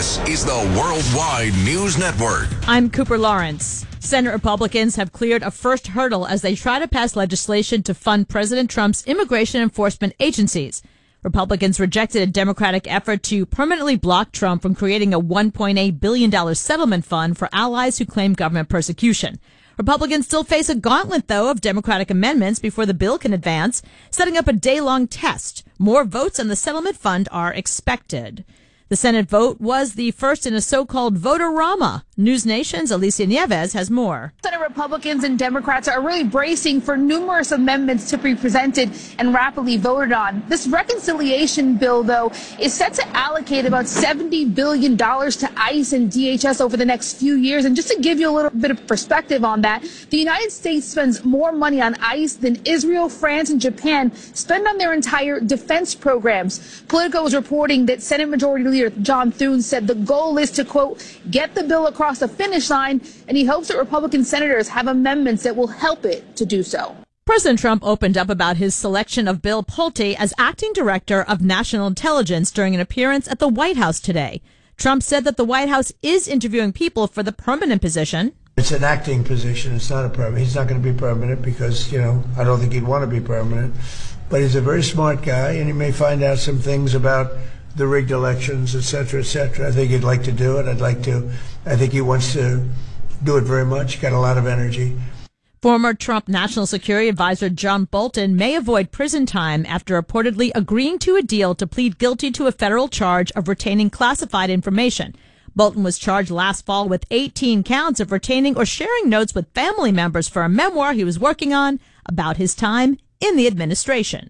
This is the Worldwide News Network. I'm Cooper Lawrence. Senate Republicans have cleared a first hurdle as they try to pass legislation to fund President Trump's immigration enforcement agencies. Republicans rejected a Democratic effort to permanently block Trump from creating a $1.8 billion settlement fund for allies who claim government persecution. Republicans still face a gauntlet, though, of Democratic amendments before the bill can advance, setting up a day-long test. More votes on the settlement fund are expected. The Senate vote was the first in a so-called voter-rama. News Nation's Alicia Nieves has more. Senate Republicans and Democrats are really bracing for numerous amendments to be presented and rapidly voted on. This reconciliation bill, though, is set to allocate about $70 billion to ICE and DHS over the next few years. And just to give you a little bit of perspective on that, the United States spends more money on ICE than Israel, France, and Japan spend on their entire defense programs. Politico is reporting that Senate Majority Leader John Thune said the goal is to, quote, get the bill across the finish line, and he hopes that Republican senators have amendments that will help it to do so. President Trump opened up about his selection of Bill Pulte as acting director of national intelligence during an appearance at the White House today. Trump said that the White House is interviewing people for the permanent position. It's an acting position. It's not a permanent. He's not going to be permanent because, I don't think he'd want to be permanent. But he's a very smart guy, and he may find out some things about the rigged elections, et cetera, et cetera. I think he'd like to do it. I think he wants to do it very much. Got a lot of energy. Former Trump National Security Advisor John Bolton may avoid prison time after reportedly agreeing to a deal to plead guilty to a federal charge of retaining classified information. Bolton was charged last fall with 18 counts of retaining or sharing notes with family members for a memoir he was working on about his time in the administration.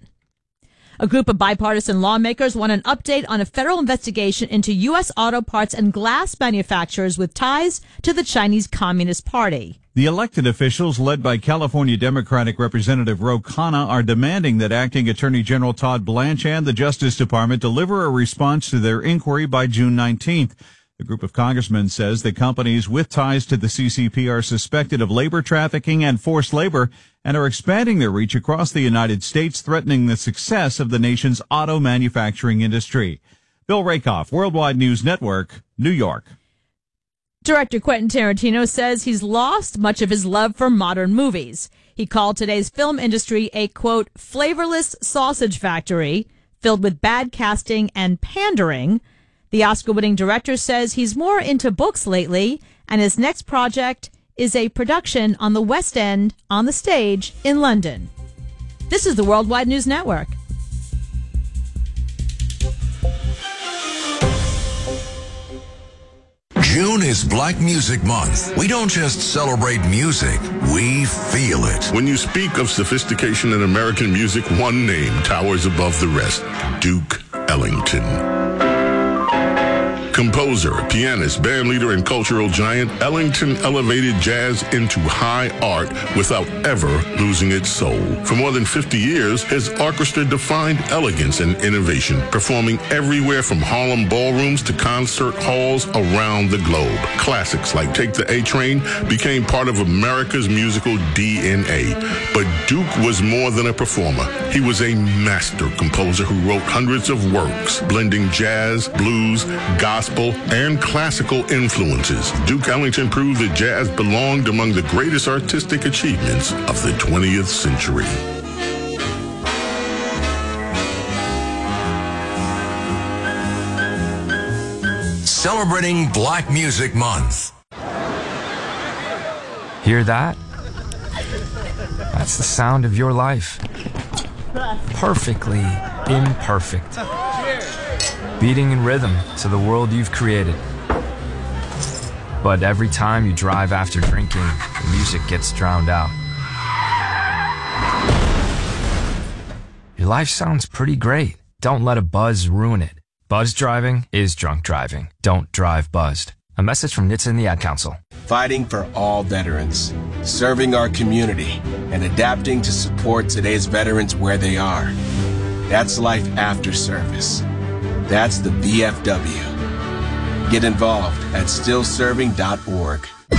A group of bipartisan lawmakers want an update on a federal investigation into U.S. auto parts and glass manufacturers with ties to the Chinese Communist Party. The elected officials, led by California Democratic Representative Ro Khanna, are demanding that Acting Attorney General Todd Blanche and the Justice Department deliver a response to their inquiry by June 19th. The group of congressmen says that companies with ties to the CCP are suspected of labor trafficking and forced labor and are expanding their reach across the United States, threatening the success of the nation's auto manufacturing industry. Bill Rakoff, Worldwide News Network, New York. Director Quentin Tarantino says he's lost much of his love for modern movies. He called today's film industry a, quote, flavorless sausage factory filled with bad casting and pandering. The Oscar-winning director says he's more into books lately, and his next project is a production on the West End on the stage in London. This is the Worldwide News Network. June is Black Music Month. We don't just celebrate music, we feel it. When you speak of sophistication in American music, one name towers above the rest: Duke Ellington. Composer, pianist, bandleader, and cultural giant, Ellington elevated jazz into high art without ever losing its soul. For more than 50 years, his orchestra defined elegance and innovation, performing everywhere from Harlem ballrooms to concert halls around the globe. Classics like Take the A-Train became part of America's musical DNA. But Duke was more than a performer. He was a master composer who wrote hundreds of works, blending jazz, blues, gospel, and classical influences. Duke Ellington proved that jazz belonged among the greatest artistic achievements of the 20th century. Celebrating Black Music Month. Hear that? That's the sound of your life. Perfectly imperfect. Beating in rhythm to the world you've created. But every time you drive after drinking, the music gets drowned out. Your life sounds pretty great. Don't let a buzz ruin it. Buzz driving is drunk driving. Don't drive buzzed. A message from NHTSA and the Ad Council. Fighting for all veterans, serving our community, and adapting to support today's veterans where they are. That's life after service. That's the VFW. Get involved at stillserving.org.